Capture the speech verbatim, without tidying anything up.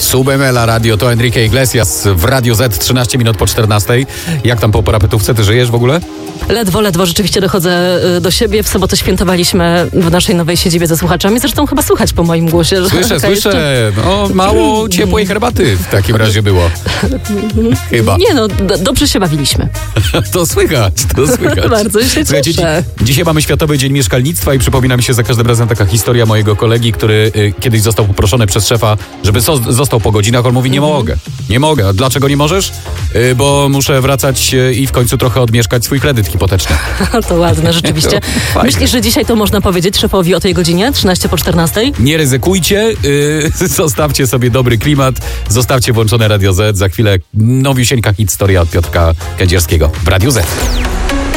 Subemela Radio, to Enrique Iglesias w Radio Z, trzynaście minut po czternastej. Jak tam po parapetówce? Ty żyjesz w ogóle? Ledwo, ledwo rzeczywiście dochodzę do siebie. W sobotę świętowaliśmy w naszej nowej siedzibie ze słuchaczami. Zresztą chyba słychać po moim głosie, że Słyszę, taka słyszę. Jeszcze... No, mało ciepłej herbaty w takim razie było. Chyba. Nie no, d- dobrze się bawiliśmy. To słychać, to słychać. Bardzo się Słuchajcie, cieszę. dzi- dzisiaj mamy Światowy Dzień Mieszkalnictwa i przypomina mi się za każdym razem taka historia mojego kolegi, który y, kiedyś został poproszony przez szefa, żeby so- został po godzinach. On mówi, nie Mhm. mogę, nie mogę. A dlaczego nie możesz? Y, bo muszę wracać y, i w końcu trochę odmieszkać swój kredyt hipoteczny. To ładne, rzeczywiście. Fajnie. Myślisz, że dzisiaj to można powiedzieć szefowi o tej godzinie, trzynaście po czternastej? Nie ryzykujcie, yy, zostawcie sobie dobry klimat, zostawcie włączone Radio Z. Za chwilę nowiusieńka historia od Piotrka Kędzierskiego w Radiu Z.